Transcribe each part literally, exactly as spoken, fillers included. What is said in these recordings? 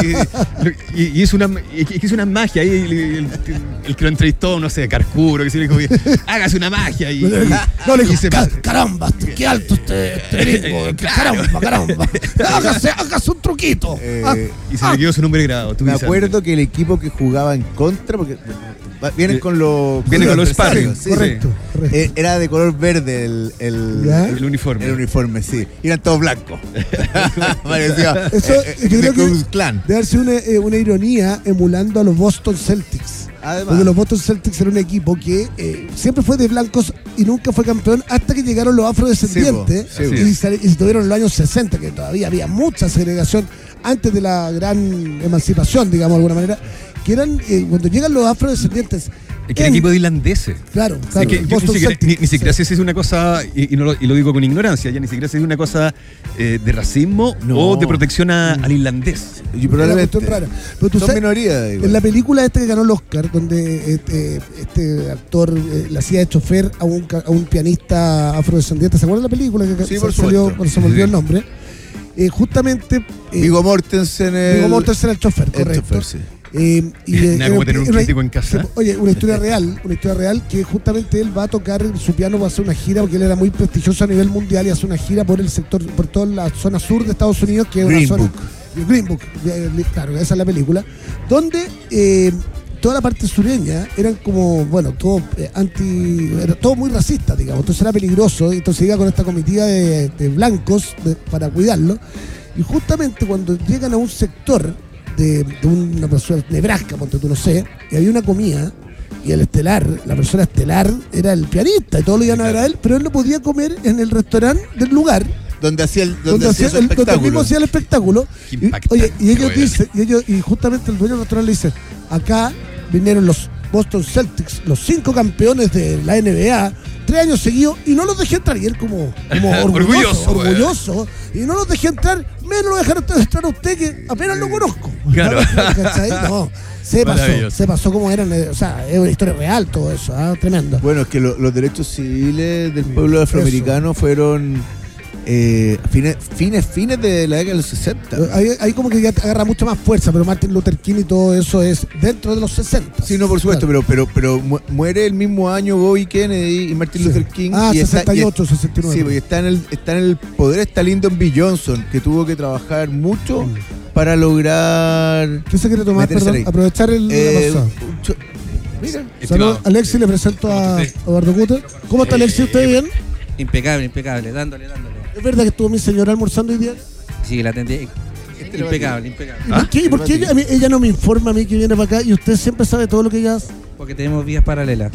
y, y hizo una, hizo una magia ahí, el, el, el que lo entrevistó, no sé, Carcuro, que se le dijo, hágase una magia. Y, y, no, le dijo, se, caramba, qué alto usted, este claro. caramba, caramba. Hágase, hágase un truquito. Eh, ah, y se ah. le quedó su nombre grabado. Me acuerdo que el equipo que jugaba en contra, porque vienen con los vienen con los sparring, sí, correcto, sí. correcto. Eh, era de color verde el, el, el uniforme. El uniforme, sí. Y eran todos blancos. Parecía eso, eh, eh, yo creo de que clan. debe ser una, eh, una ironía emulando a los Boston Celtics. Además. Porque los Boston Celtics era un equipo que eh, siempre fue de blancos y nunca fue campeón hasta que llegaron los afrodescendientes sí, po, sí, y, se, y se tuvieron en los años sesenta, que todavía había mucha segregación antes de la gran emancipación, digamos de alguna manera, que eran, eh, cuando llegan los afrodescendientes. Es que el equipo de irlandeses. Claro, claro. Es que yo ni siquiera, ni, ni siquiera sé si es una cosa, y, y, no lo, y lo digo con ignorancia, ya ni siquiera sé si es una cosa eh, de racismo no. o de protección a, al irlandés. Y probablemente rara. Pero tú son sabes, minorías. en la película esta que ganó el Oscar, donde este, este actor eh, le hacía de chofer a un, a un pianista afrodescendiente, ¿se acuerdan de la película? Que sí, se, por salió, supuesto. se me olvidó Sí. el nombre. Eh, justamente. Eh, Viggo Mortensen. El... Viggo Mortensen era el chofer, el correcto. chofer, sí. Eh, y, eh, Nada como tener un era- crítico en casa. Oye, una historia real, una historia real que justamente él va a tocar su piano, va a hacer una gira porque él era muy prestigioso a nivel mundial y hace una gira por el sector, por toda la zona sur de Estados Unidos, que es Green una zona. Book. Green Book, eh, claro, esa es la película, donde eh, toda la parte sureña eran como, bueno, todo eh, anti, era todo muy racista, digamos, entonces era peligroso, entonces iba con esta comitiva de, de blancos de, para cuidarlo, y justamente cuando llegan a un sector de, de una persona, Nebraska, ponte tú, no sé, y había una comida, y el estelar, la persona estelar era el pianista, y todos lo iban a ver a él, pero él no podía comer en el restaurante del lugar, Donde hacía el, donde donde, hacía hacía su el, donde el mismo espectáculo. hacía el espectáculo. Qué Y, impactante, oye, y ellos güey. dicen, y ellos, y justamente el dueño del restaurante le dice, acá vinieron los Boston Celtics, los cinco campeones de la N B A, tres años seguidos, y no los dejé entrar. Y él como, como orgulloso, Orgulloso, güey. orgulloso, y no los dejé entrar, menos lo dejaron entrar a usted que apenas lo conozco. Claro. ¿Cachai? No, se pasó, Maravilloso. se pasó como eran, eh, o sea, es una historia real todo eso, ¿ah? Tremendo. Bueno, es que lo- los derechos civiles del pueblo afroamericano fueron eh, fines, fines, fines de la década de los sesenta. Ahí, ahí como que ya te agarra mucha más fuerza, pero Martin Luther King y todo eso es dentro de los sesenta. Sí, no, por supuesto, Claro. pero, pero, pero mu- muere el mismo año Bobby Kennedy y Martin Sí. Luther King. Ah, y está- sesenta y ocho, y- sesenta y nueve. Sí, porque está en, el, está en el poder está Lyndon B. Johnson, que tuvo que trabajar mucho Mm. para lograr ¿Qué se quiere tomar? meterse Perdón, ahí. aprovechar el Eh, la pasada. un cho- Mira, Saludos, Alexi, le presento a, a Eduardo Cutter. ¿Cómo está Alexi? ¿Usted bien? Impecable, impecable, dándole, dándole. ¿Es verdad que estuvo mi señora almorzando hoy día? Sí, que la atendí. Impecable, impecable. ¿Y por qué, y por qué ella, a mí- ella no me informa a mí que viene para acá y usted siempre sabe todo lo que ella hace? Porque tenemos vías paralelas.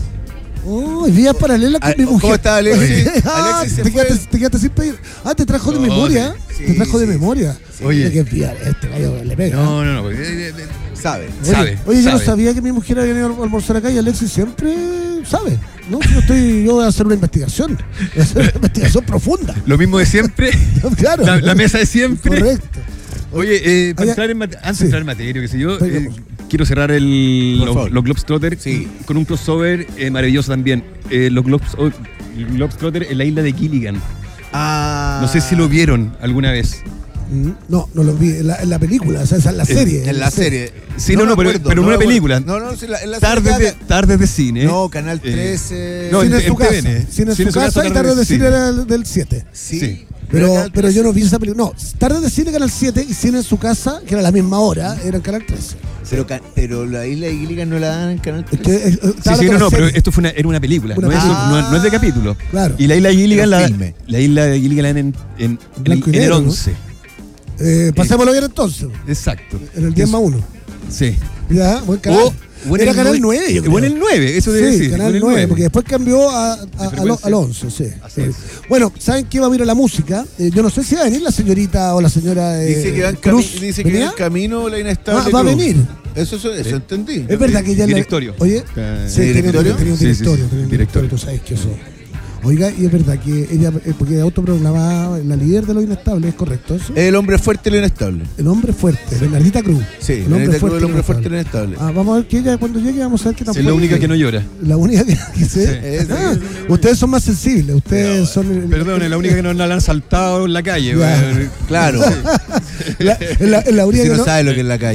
Oh, vías paralelas con Ah, mi ¿cómo mujer. está, Alexi? ah, Alexi se te, fue. quedaste, te quedaste sin pedir. Ah, te trajo de No, memoria. sí, te trajo de sí, memoria. Oye. Qué vía, este gallo le pega. No, no, no. porque, eh, eh, sabe. Oye, sabe, Oye, yo no sabe. sabía que mi mujer había venido a almorzar acá y Alexis siempre sabe. No, yo, estoy, yo voy a hacer una investigación. Voy a hacer una investigación profunda. Lo mismo de siempre. Claro. La, la mesa de siempre. Correcto. Oye, eh, para Allá- entrar en mate- antes sí. de entrar en materia, que sé yo, Estoy de eh, acuerdo. quiero cerrar el, Por los, favor. los Globetrotters Sí. con un crossover eh, maravilloso también. Eh, los Globes, oh, Globetrotters en la isla de Gilligan. Ah, No sé si lo vieron alguna vez. Mm, No, no lo vi. En la, en la película, o sea, esa es la En- serie. En la serie. Sí, no, me no, pero- acuerdo, pero en no una me acuerdo. película. No, no, sí, la- en la Tardes serie de, cada- tardes de cine. No, Canal Eh, trece. no, Cine en- en su en casa. T V N. Cine en Cine su en su casa casa, y tarde de cine cine. era el del siete. Sí. Sí. Pero, Canal pero yo trece. no vi esa película. No, tarde de cine Canal siete y cine en su casa, que era la misma hora, era en Canal trece. Pero, ca- pero la isla de Gilligan no la dan en Canal Es trece. que, eh, Sí, estaba sí, con no, la no, pero serie. esto fue una, era una película, Una no, es, película. no- no es de capítulo. Claro. Y la isla de Gilligan, Era la, filme. la isla de Gilligan en, en, en, Blanco y en el negro, ¿no? once. Eh, pasémoslo bien entonces. Exacto. En el diez más uno. Sí. Ya, buen canal. O- o en Era el Canal nue- nueve, yo creo. O en el nueve, eso Sí, debe decir. Canal en el nueve, porque después cambió a, a- a lo- frecuencia. al once, sí. Así Sí. es. Bueno, ¿saben qué? Va a ir a la música. Eh, yo no sé si va a venir la señorita o la señora eh, Dice que va en, Cruz. cami- dice que va ¿Venía? en camino la inestable. Ah, va a Cruz. venir. Eso, eso, eso entendí. Es verdad que ya... la- Directorio. Oye, Eh, sí, tenía- ¿directorio? tenía un Sí, sí, directorio. sí, tenía un directorio. directorio, tú sabes que eso... Oiga, y es verdad que ella, eh, porque autoproclamada la líder de lo inestable, ¿es correcto eso? El hombre fuerte y lo inestable. El hombre fuerte, Bernardita Cruz. Sí, el el hombre hombre, fuerte. el hombre y fuerte y lo inestable. inestable. Ah, vamos a ver que ella cuando llegue vamos a ver qué tan Es la fuerte única es. que no llora. La única que, que sé. Sí. Es- Ah, ustedes son más sensibles, ustedes son... el- Perdón, es la única que no la han saltado en la calle. Ya. güey. Claro. la, la, la única Si que no no- sabe lo que es la calle.